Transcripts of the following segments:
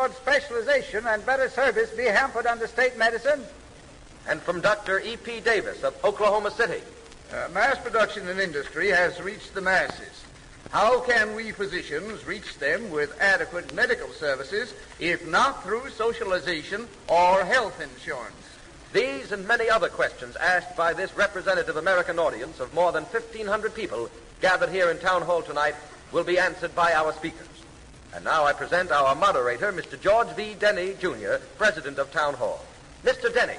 towards specialization and better service be hampered under state medicine? And from Dr. E.P. Davis of Oklahoma City. Mass production and industry has reached the masses. How can we physicians reach them with adequate medical services if not through socialization or health insurance? These and many other questions asked by this representative American audience of more than 1,500 people gathered here in Town Hall tonight will be answered by our speakers. And now I present our moderator, Mr. George V. Denny, Jr., President of Town Hall. Mr. Denny.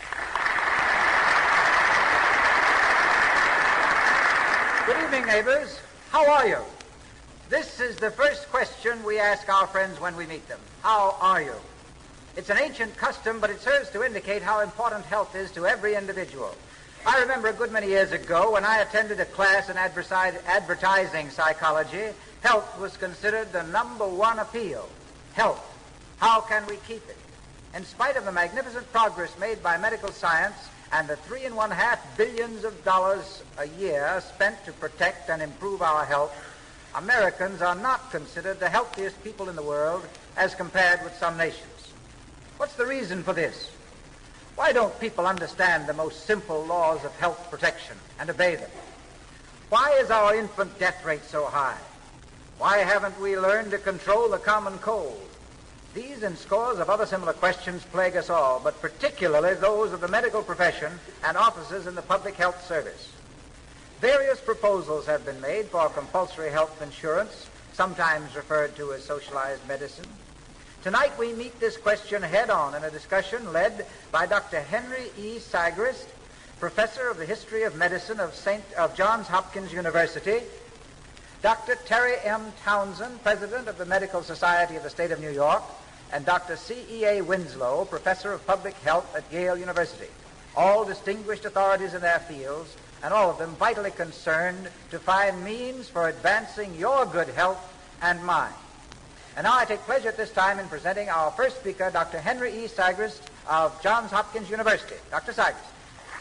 Good evening, neighbors. How are you? This is the first question we ask our friends when we meet them. How are you? It's an ancient custom, but it serves to indicate how important health is to every individual. I remember a good many years ago when I attended a class in advertising psychology, health was considered the number one appeal. Health. How can we keep it? In spite of the magnificent progress made by medical science and the $3.5 billion a year spent to protect and improve our health, Americans are not considered the healthiest people in the world as compared with some nations. What's the reason for this? Why don't people understand the most simple laws of health protection and obey them? Why is our infant death rate so high? Why haven't we learned to control the common cold? These and scores of other similar questions plague us all, but particularly those of the medical profession and officers in the public health service. Various proposals have been made for compulsory health insurance, sometimes referred to as socialized medicine. Tonight we meet this question head-on in a discussion led by Dr. Henry E. Sigrist, Professor of the History of Medicine of Johns Hopkins University, Dr. Terry M. Townsend, President of the Medical Society of the State of New York, and Dr. C.E.A. Winslow, Professor of Public Health at Yale University, all distinguished authorities in their fields, and all of them vitally concerned to find means for advancing your good health and mine. And now I take pleasure at this time in presenting our first speaker, Dr. Henry E. Sigrist of Johns Hopkins University. Dr. Sigrist.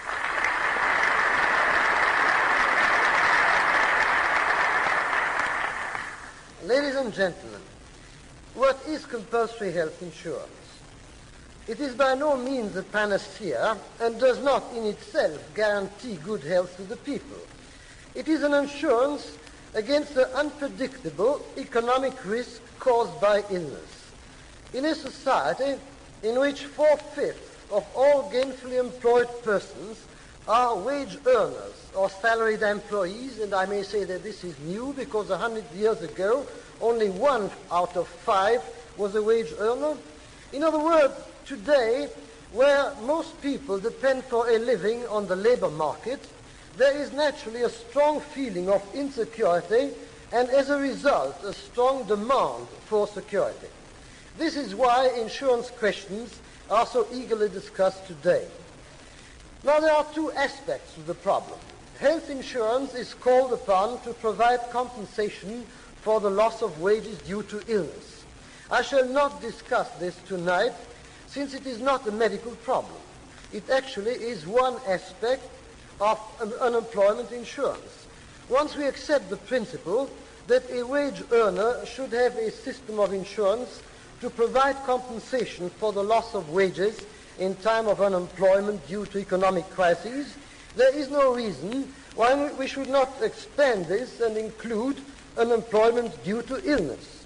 Ladies and gentlemen, what is compulsory health insurance? It is by no means a panacea and does not in itself guarantee good health to the people. It is an insurance against the unpredictable economic risk caused by illness. In a society in which 4/5 of all gainfully employed persons are wage earners or salaried employees, and I may say that this is new because 100 years ago only 1 out of 5 was a wage earner. In other words, today, where most people depend for a living on the labor market, there is naturally a strong feeling of insecurity and as a result a strong demand for security. This is why insurance questions are so eagerly discussed today. Now there are two aspects to the problem. Health insurance is called upon to provide compensation for the loss of wages due to illness. I shall not discuss this tonight since it is not a medical problem. It actually is one aspect of unemployment insurance. Once we accept the principle that a wage earner should have a system of insurance to provide compensation for the loss of wages in time of unemployment due to economic crises, there is no reason why we should not expand this and include unemployment due to illness.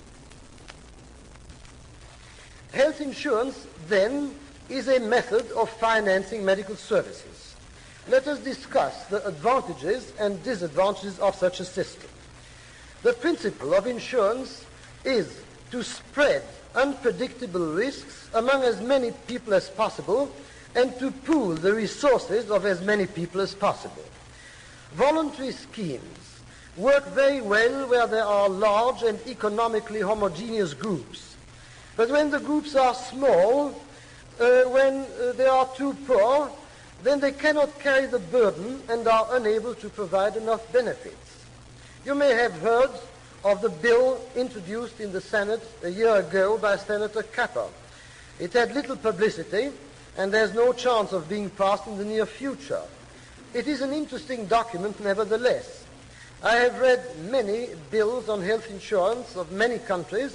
Health insurance, then, is a method of financing medical services. Let us discuss the advantages and disadvantages of such a system. The principle of insurance is to spread unpredictable risks among as many people as possible and to pool the resources of as many people as possible. Voluntary schemes work very well where there are large and economically homogeneous groups. But when the groups are small, when they are too poor, then they cannot carry the burden and are unable to provide enough benefits. You may have heard of the bill introduced in the Senate a year ago by Senator Capper. It had little publicity, and there's no chance of being passed in the near future. It is an interesting document, nevertheless. I have read many bills on health insurance of many countries,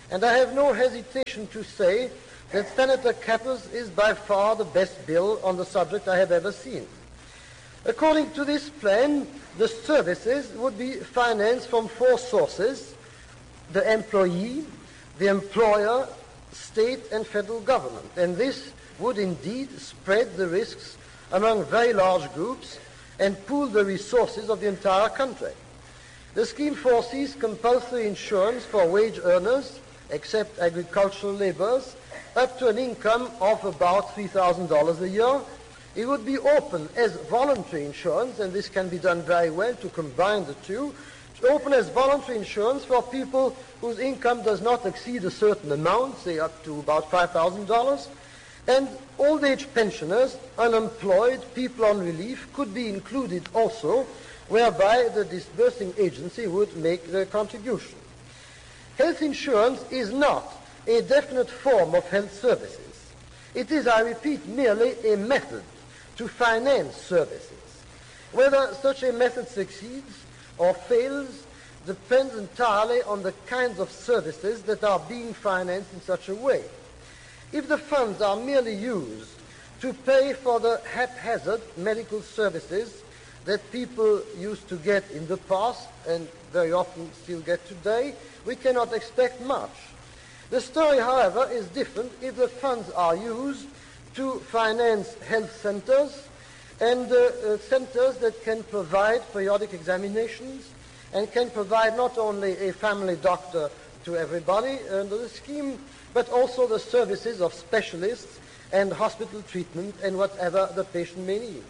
and I have no hesitation to say that Senator Capper's is by far the best bill on the subject I have ever seen. According to this plan, the services would be financed from four sources: the employee, the employer, state and federal government. And this would indeed spread the risks among very large groups and pool the resources of the entire country. The scheme foresees compulsory insurance for wage earners, except agricultural laborers, up to an income of about $3,000 a year. It would be open as voluntary insurance, and this can be done very well to combine the two, open as voluntary insurance for people whose income does not exceed a certain amount, say up to about $5,000, and old age pensioners, unemployed, people on relief could be included also, whereby the disbursing agency would make the contribution. Health insurance is not a definite form of health services. It is, I repeat, merely a method to finance services. Whether such a method succeeds or fails depends entirely on the kinds of services that are being financed in such a way. If the funds are merely used to pay for the haphazard medical services that people used to get in the past and very often still get today, we cannot expect much. The story, however, is different if the funds are used to finance health centers and centers that can provide periodic examinations and can provide not only a family doctor to everybody under the scheme, but also the services of specialists and hospital treatment and whatever the patient may need.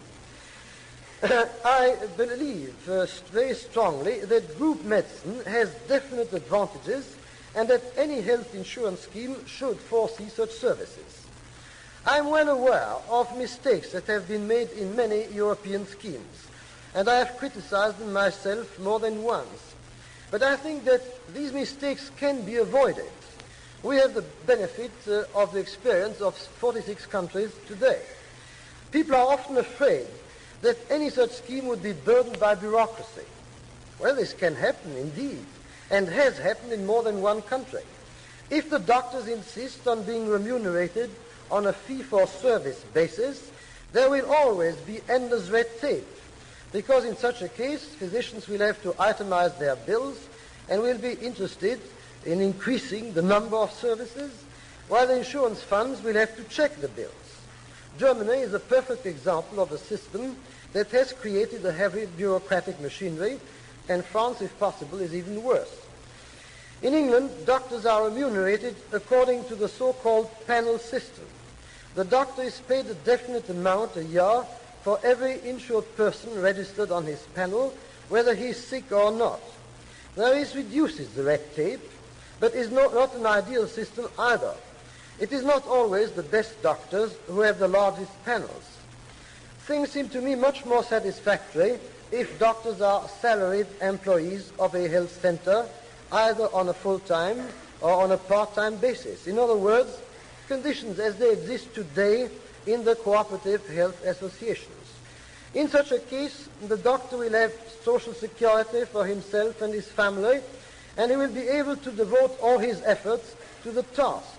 I believe very strongly that group medicine has definite advantages and that any health insurance scheme should foresee such services. I am well aware of mistakes that have been made in many European schemes, and I have criticized them myself more than once. But I think that these mistakes can be avoided. We have the benefit of the experience of 46 countries today. People are often afraid that any such scheme would be burdened by bureaucracy. Well, this can happen indeed, and has happened in more than one country. If the doctors insist on being remunerated on a fee-for-service basis, there will always be endless red tape, because in such a case, physicians will have to itemize their bills and will be interested in increasing the number of services, while the insurance funds will have to check the bills. Germany is a perfect example of a system that has created a heavy bureaucratic machinery, and France, if possible, is even worse. In England, doctors are remunerated according to the so-called panel system. The doctor is paid a definite amount a year for every insured person registered on his panel, whether he is sick or not. Now, this reduces the red tape, but is not an ideal system either. It is not always the best doctors who have the largest panels. Things seem to me much more satisfactory if doctors are salaried employees of a health center, either on a full-time or on a part-time basis. In other words, conditions as they exist today in the cooperative health associations. In such a case, the doctor will have social security for himself and his family, and he will be able to devote all his efforts to the task.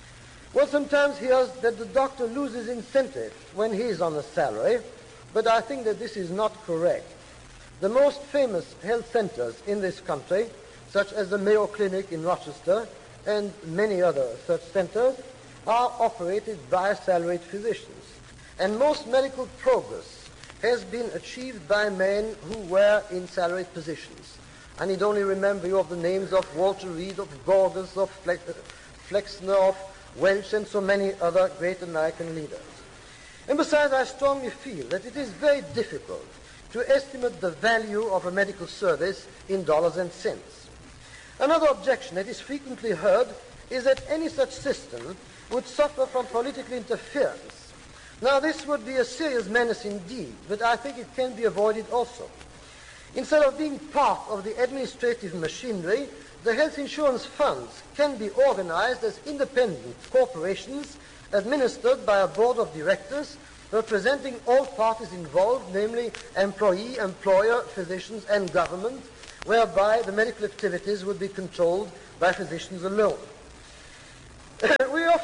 One sometimes hears that the doctor loses incentive when he is on a salary, but I think that this is not correct. The most famous health centers in this country, such as the Mayo Clinic in Rochester and many other such centers, are operated by salaried physicians. And most medical progress has been achieved by men who were in salaried positions. I need only remember you of the names of Walter Reed, of Gorgas, of Flexner, of Welch, and so many other great American leaders. And besides, I strongly feel that it is very difficult to estimate the value of a medical service in dollars and cents. Another objection that is frequently heard is that any such system would suffer from political interference. Now, this would be a serious menace indeed, but I think it can be avoided also. Instead of being part of the administrative machinery, the health insurance funds can be organized as independent corporations administered by a board of directors representing all parties involved, namely employee, employer, physicians, and government, whereby the medical activities would be controlled by physicians alone.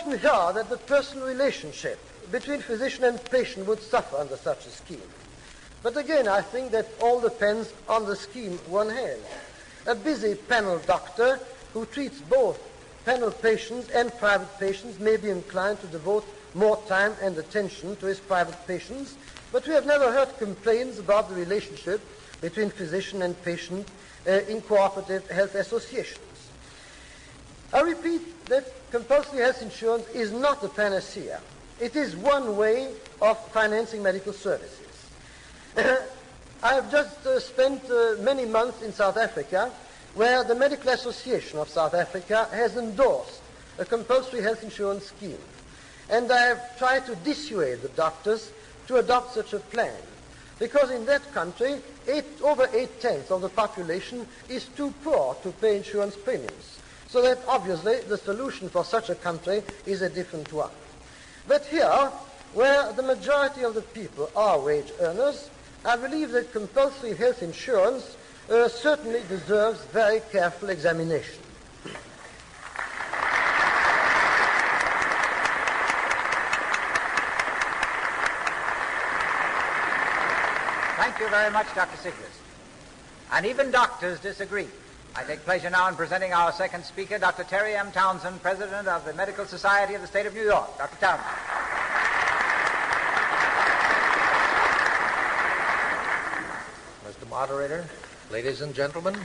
often hear that the personal relationship between physician and patient would suffer under such a scheme. But again, I think that all depends on the scheme one has. A busy panel doctor who treats both panel patients and private patients may be inclined to devote more time and attention to his private patients, but we have never heard complaints about the relationship between physician and patient in cooperative health associations. I repeat that compulsory health insurance is not a panacea. It is one way of financing medical services. I have just spent many months in South Africa, where the Medical Association of South Africa has endorsed a compulsory health insurance scheme. And I have tried to dissuade the doctors to adopt such a plan, because in that country, over 8/10 of the population is too poor to pay insurance premiums. So that obviously the solution for such a country is a different one. But here, where the majority of the people are wage earners, I believe that compulsory health insurance certainly deserves very careful examination. Thank you very much, Dr. Sigrist. And even doctors disagree. I take pleasure now in presenting our second speaker, Dr. Terry M. Townsend, President of the Medical Society of the State of New York. Dr. Townsend. Mr. Moderator, ladies and gentlemen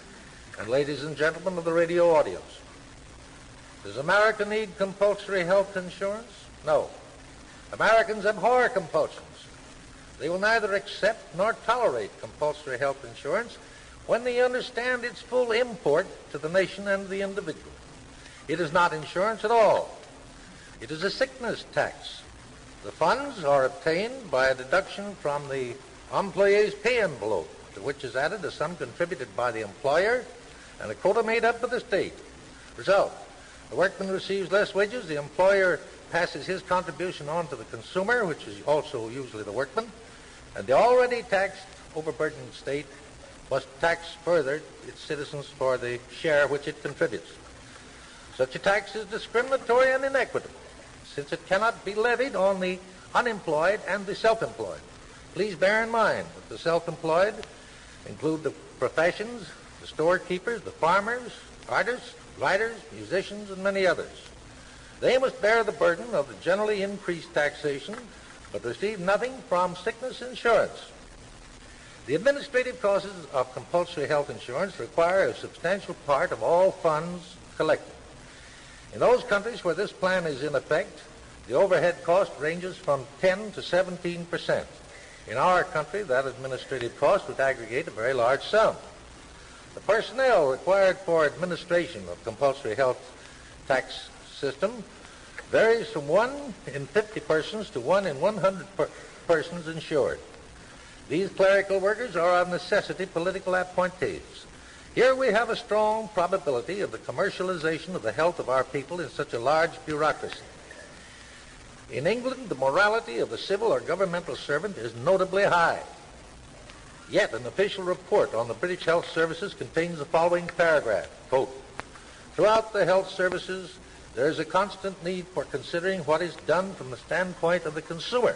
of the radio audience, does America need compulsory health insurance? No. Americans abhor compulsions. They will neither accept nor tolerate compulsory health insurance when they understand its full import to the nation and the individual. It is not insurance at all. It is a sickness tax. The funds are obtained by a deduction from the employee's pay envelope, to which is added a sum contributed by the employer and a quota made up by the state. Result, the workman receives less wages, the employer passes his contribution on to the consumer, which is also usually the workman, and the already taxed, overburdened state must tax further its citizens for the share which it contributes. Such a tax is discriminatory and inequitable, since it cannot be levied on the unemployed and the self-employed. Please bear in mind that the self-employed include the professions, the storekeepers, the farmers, artists, writers, musicians, and many others. They must bear the burden of the generally increased taxation, but receive nothing from sickness insurance. The administrative causes of compulsory health insurance require a substantial part of all funds collected. In those countries where this plan is in effect, the overhead cost ranges from 10 to 17%. In our country, that administrative cost would aggregate a very large sum. The personnel required for administration of compulsory health tax system varies from 1 in 50 persons to 1 in 100 persons insured. These clerical workers are of necessity political appointees. Here we have a strong probability of the commercialization of the health of our people in such a large bureaucracy. In England, the morality of the civil or governmental servant is notably high. Yet an official report on the British Health Services contains the following paragraph, quote, "Throughout the health services, there is a constant need for considering what is done from the standpoint of the consumer,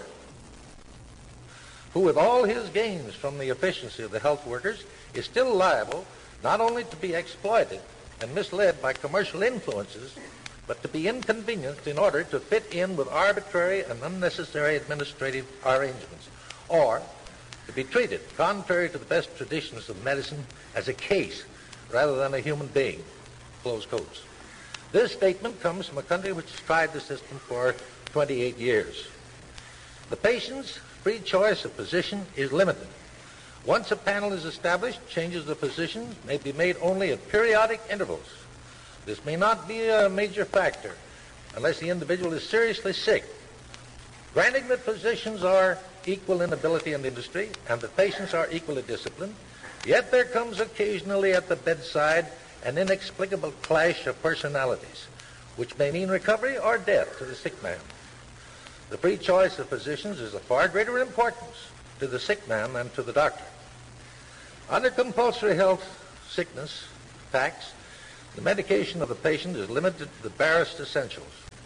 who with all his gains from the efficiency of the health workers is still liable not only to be exploited and misled by commercial influences, but to be inconvenienced in order to fit in with arbitrary and unnecessary administrative arrangements, or to be treated, contrary to the best traditions of medicine, as a case rather than a human being," close quotes. This statement comes from a country which has tried the system for 28 years. The patient's free choice of physician is limited. Once a panel is established, changes of physician may be made only at periodic intervals. This may not be a major factor unless the individual is seriously sick. Granting that physicians are equal in ability and industry and that patients are equally disciplined, yet there comes occasionally at the bedside an inexplicable clash of personalities, which may mean recovery or death to the sick man. The free choice of physicians is of far greater importance to the sick man than to the doctor. Under compulsory health sickness tax, the medication of the patient is limited to the barest essentials.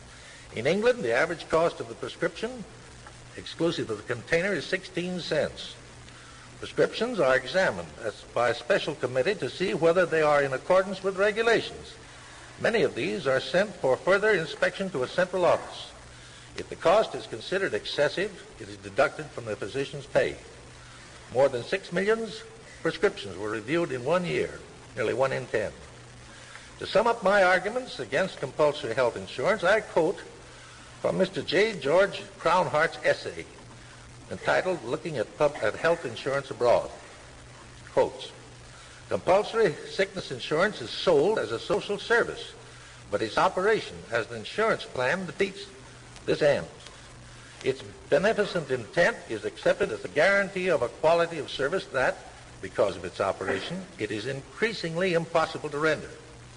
In England, the average cost of the prescription, exclusive of the container, is 16 cents. Prescriptions are examined by a special committee to see whether they are in accordance with regulations. Many of these are sent for further inspection to a central office. If the cost is considered excessive, it is deducted from the physician's pay. More than 6 million prescriptions were reviewed in 1 year, nearly 1 in 10. To sum up my arguments against compulsory health insurance, I quote from Mr. J. George Crownhart's essay entitled Looking at Health Insurance Abroad. Quotes, compulsory sickness insurance is sold as a social service, but its operation as an insurance plan defeats this end. Its beneficent intent is accepted as a guarantee of a quality of service that, because of its operation, it is increasingly impossible to render.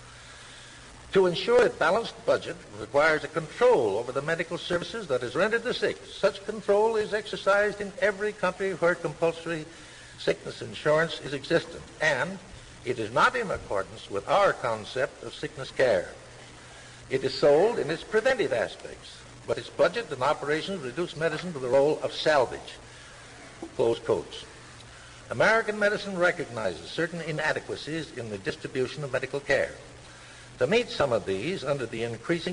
To ensure a balanced budget requires a control over the medical services that is rendered to sick. Such control is exercised in every country where compulsory sickness insurance is existent, and it is not in accordance with our concept of sickness care. It is sold in its preventive aspects, but its budget and operations reduce medicine to the role of salvage. Close quotes. American medicine recognizes certain inadequacies in the distribution of medical care. To meet some of these, under the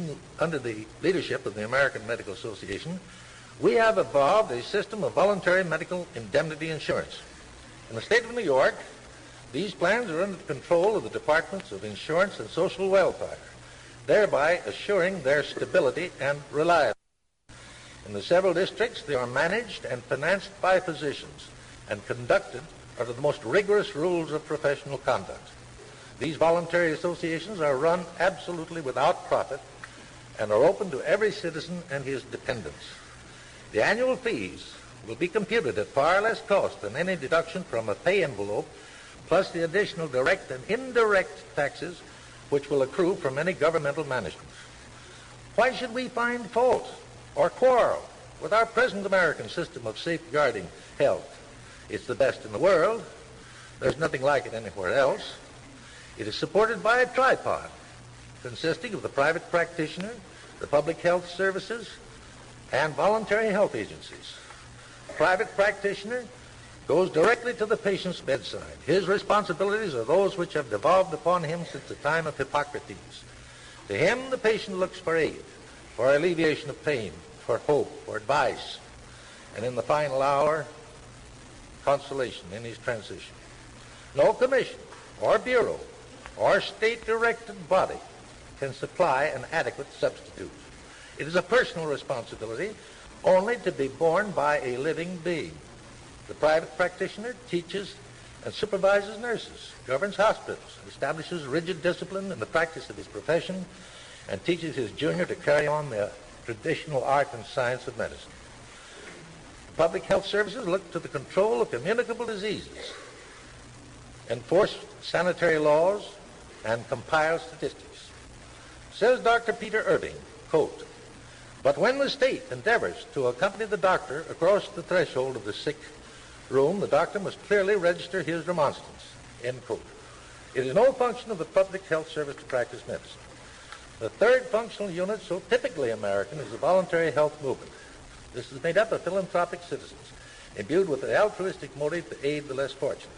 leadership of the American Medical Association, we have evolved a system of voluntary medical indemnity insurance. In the state of New York, these plans are under the control of the Departments of Insurance and Social Welfare, thereby assuring their stability and reliability. In the several districts, they are managed and financed by physicians and conducted under the most rigorous rules of professional conduct. These voluntary associations are run absolutely without profit and are open to every citizen and his dependents. The annual fees will be computed at far less cost than any deduction from a pay envelope, plus the additional direct and indirect taxes which will accrue from any governmental management. Why should we find fault or quarrel with our present American system of safeguarding health? It's the best in the world. There's nothing like it anywhere else. It is supported by a tripod consisting of the private practitioner, the public health services, and voluntary health agencies. The private practitioner goes directly to the patient's bedside. His responsibilities are those which have devolved upon him since the time of Hippocrates. To him, the patient looks for aid, for alleviation of pain, for hope, for advice, and in the final hour, consolation in his transition. No commission or bureau or state-directed body can supply an adequate substitute. It is a personal responsibility only to be borne by a living being. The private practitioner teaches and supervises nurses, governs hospitals, establishes rigid discipline in the practice of his profession, and teaches his junior to carry on the traditional art and science of medicine. Public health services look to the control of communicable diseases, enforce sanitary laws, and compile statistics. Says Dr. Peter Irving, quote, "But when the state endeavors to accompany the doctor across the threshold of the sick room, the doctor must clearly register his remonstrance," end quote. It is no function of the public health service to practice medicine. The third functional unit, so typically American, is the voluntary health movement. This is made up of philanthropic citizens, imbued with the altruistic motive to aid the less fortunate.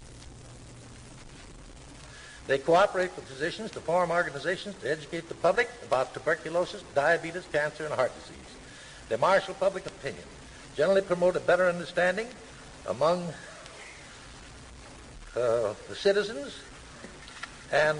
They cooperate with physicians to form organizations to educate the public about tuberculosis, diabetes, cancer, and heart disease. They marshal public opinion, generally promote a better understanding among the citizens, and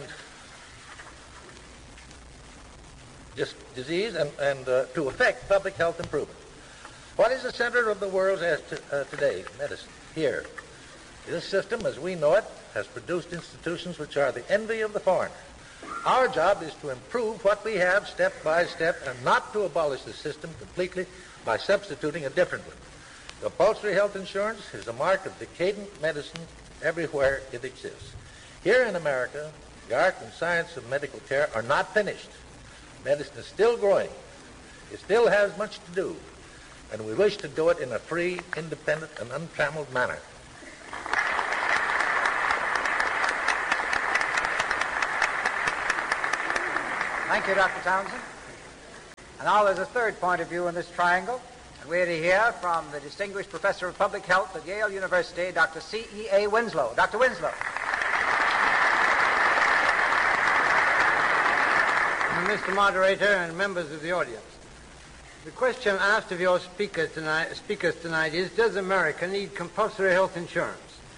disease and to affect public health improvement. What is the center of the world as today? Medicine. Here. This system, as we know it, has produced institutions which are the envy of the foreigner. Our job is to improve what we have step by step and not to abolish the system completely by substituting a different one. Compulsory health insurance is a mark of decadent medicine everywhere it exists. Here in America, the art and science of medical care are not finished. Medicine is still growing. It still has much to do, and we wish to do it in a free, independent, and untrammeled manner. Thank you, Dr. Townsend. And now there's a third point of view in this triangle, and we're to hear from the distinguished professor of public health at Yale University, Dr. C.E.A. Winslow. Dr. Winslow. Mr. Moderator and members of the audience, the question asked of your speakers tonight is, does America need compulsory health insurance?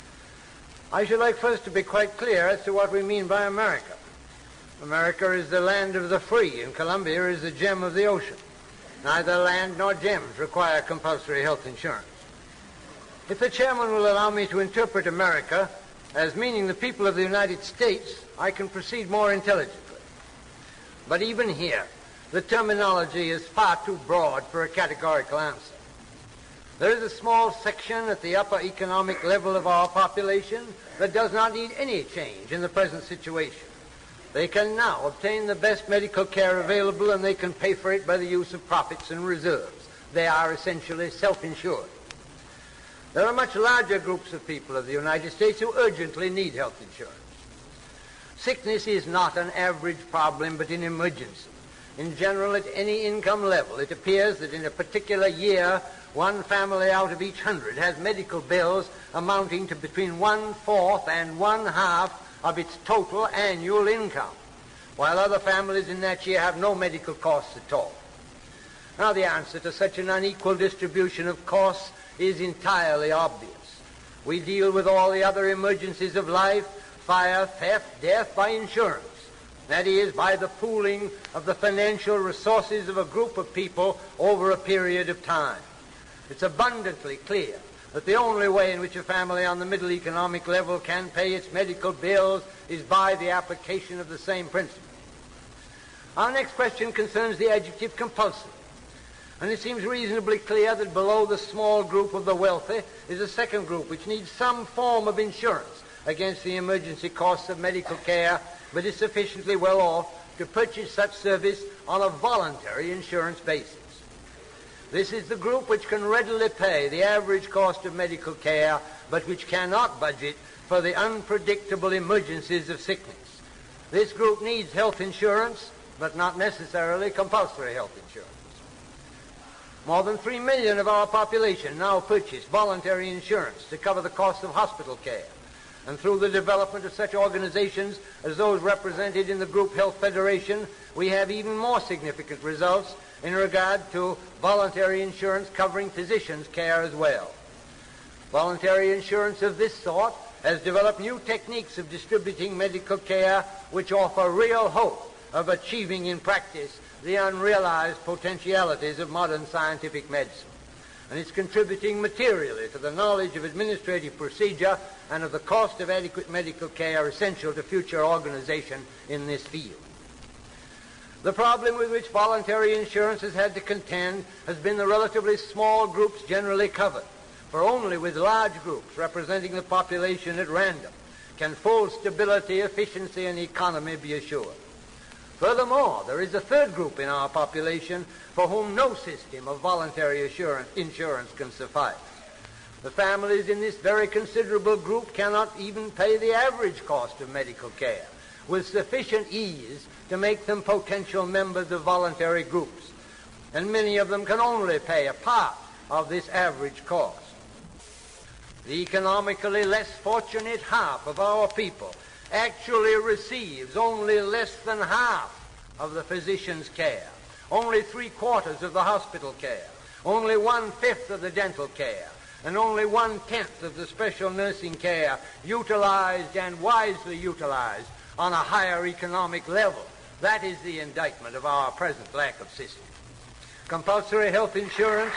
I should like first to be quite clear as to what we mean by America. America is the land of the free, and Columbia is the gem of the ocean. Neither land nor gems require compulsory health insurance. If the chairman will allow me to interpret America as meaning the people of the United States, I can proceed more intelligently. But even here, the terminology is far too broad for a categorical answer. There is a small section at the upper economic level of our population that does not need any change in the present situation. They can now obtain the best medical care available, and they can pay for it by the use of profits and reserves. They are essentially self-insured. There are much larger groups of people of the United States who urgently need health insurance. Sickness is not an average problem, but an emergency. In general, at any income level, it appears that in a particular year, one family out of each 100 has medical bills amounting to between 1/4 and 1/2 of its total annual income, while other families in that year have no medical costs at all. Now, the answer to such an unequal distribution of costs is entirely obvious. We deal with all the other emergencies of life, fire, theft, death, by insurance. That is, by the pooling of the financial resources of a group of people over a period of time. It's abundantly clear that the only way in which a family on the middle economic level can pay its medical bills is by the application of the same principle. Our next question concerns the adjective compulsory. And it seems reasonably clear that below the small group of the wealthy is a second group which needs some form of insurance against the emergency costs of medical care, but is sufficiently well off to purchase such service on a voluntary insurance basis. This is the group which can readily pay the average cost of medical care, but which cannot budget for the unpredictable emergencies of sickness. This group needs health insurance, but not necessarily compulsory health insurance. More than 3 million of our population now purchase voluntary insurance to cover the cost of hospital care. And through the development of such organizations as those represented in the Group Health Federation, we have even more significant results in regard to voluntary insurance covering physicians' care as well. Voluntary insurance of this sort has developed new techniques of distributing medical care which offer real hope of achieving in practice the unrealized potentialities of modern scientific medicine. And it's contributing materially to the knowledge of administrative procedure and of the cost of adequate medical care essential to future organization in this field. The problem with which voluntary insurance has had to contend has been the relatively small groups generally covered, for only with large groups representing the population at random can full stability, efficiency, and economy be assured. Furthermore, there is a third group in our population for whom no system of voluntary insurance can suffice. The families in this very considerable group cannot even pay the average cost of medical care with sufficient ease to make them potential members of voluntary groups, and many of them can only pay a part of this average cost. The economically less fortunate half of our people actually receives only less than half of the physician's care, only 3/4 of the hospital care, only 1/5 of the dental care, and only 1/10 of the special nursing care utilized and wisely utilized on a higher economic level. That is the indictment of our present lack of system. Compulsory health insurance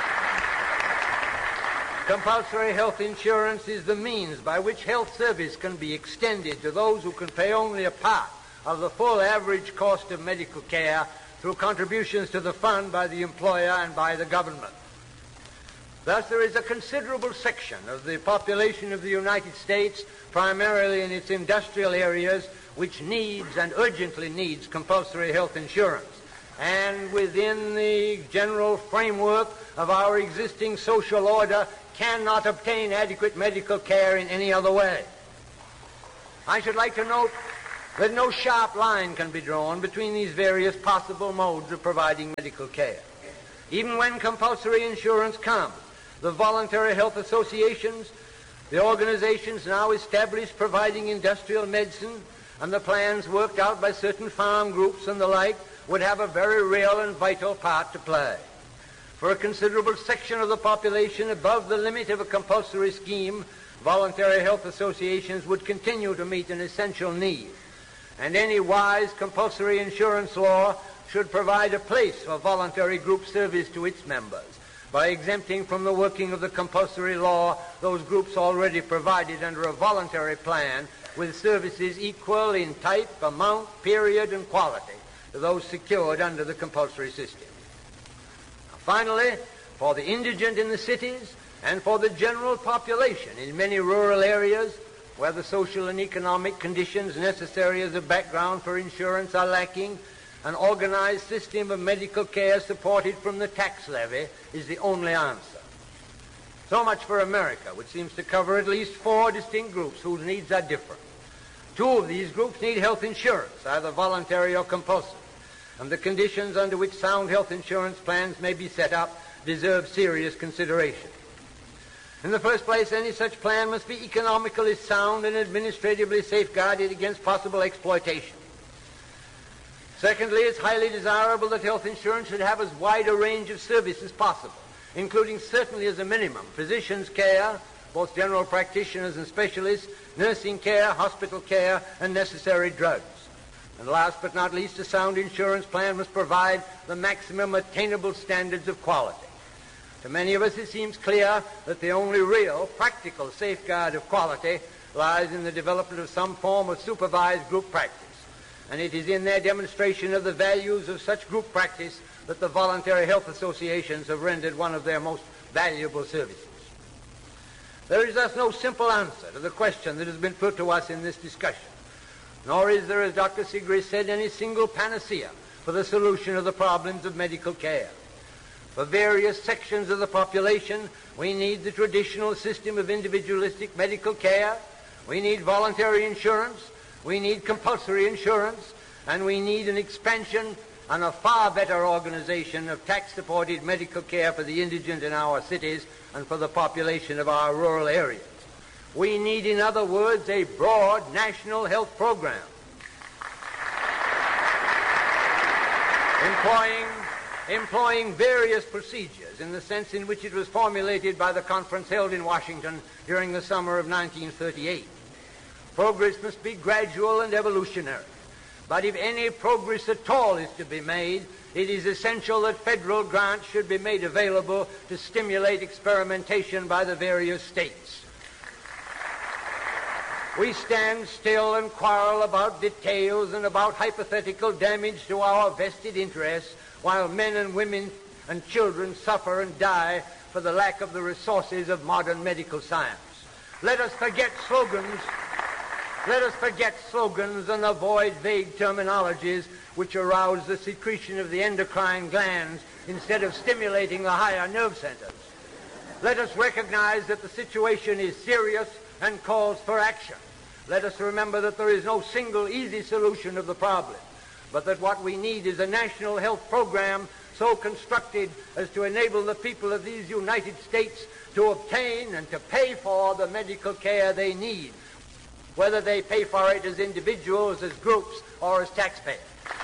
is the means by which health service can be extended to those who can pay only a part of the full average cost of medical care through contributions to the fund by the employer and by the government. Thus, there is a considerable section of the population of the United States, primarily in its industrial areas, which needs and urgently needs compulsory health insurance. And within the general framework of our existing social order, cannot obtain adequate medical care in any other way. I should like to note that no sharp line can be drawn between these various possible modes of providing medical care. Even when compulsory insurance comes, the voluntary health associations, the organizations now established providing industrial medicine, and the plans worked out by certain farm groups and the like would have a very real and vital part to play. For a considerable section of the population above the limit of a compulsory scheme, voluntary health associations would continue to meet an essential need, and any wise compulsory insurance law should provide a place for voluntary group service to its members by exempting from the working of the compulsory law those groups already provided under a voluntary plan with services equal in type, amount, period, and quality to those secured under the compulsory system. Finally, for the indigent in the cities and for the general population in many rural areas where the social and economic conditions necessary as a background for insurance are lacking, an organized system of medical care supported from the tax levy is the only answer. So much for America, which seems to cover at least 4 distinct groups whose needs are different. 2 of these groups need health insurance, either voluntary or compulsory, and the conditions under which sound health insurance plans may be set up deserve serious consideration. In the first place, any such plan must be economically sound and administratively safeguarded against possible exploitation. Secondly, it's highly desirable that health insurance should have as wide a range of service as possible, including certainly as a minimum physicians' care, both general practitioners and specialists, nursing care, hospital care, and necessary drugs. And last but not least, a sound insurance plan must provide the maximum attainable standards of quality. To many of us it seems clear that the only real, practical safeguard of quality lies in the development of some form of supervised group practice. And it is in their demonstration of the values of such group practice that the voluntary health associations have rendered one of their most valuable services. There is thus no simple answer to the question that has been put to us in this discussion, nor is there, as Dr. Sigris said, any single panacea for the solution of the problems of medical care. For various sections of the population, we need the traditional system of individualistic medical care, we need voluntary insurance, we need compulsory insurance, and we need an expansion and a far better organization of tax-supported medical care for the indigent in our cities and for the population of our rural areas. We need, in other words, a broad national health program employing various procedures in the sense in which it was formulated by the conference held in Washington during the summer of 1938. Progress must be gradual and evolutionary. But if any progress at all is to be made, it is essential that federal grants should be made available to stimulate experimentation by the various states. We stand still and quarrel about details and about hypothetical damage to our vested interests while men and women and children suffer and die for the lack of the resources of modern medical science. Let us forget slogans and avoid vague terminologies which arouse the secretion of the endocrine glands instead of stimulating the higher nerve centers. Let us recognize that the situation is serious and calls for action. Let us remember that there is no single easy solution of the problem, but that what we need is a national health program so constructed as to enable the people of these United States to obtain and to pay for the medical care they need, whether they pay for it as individuals, as groups, or as taxpayers.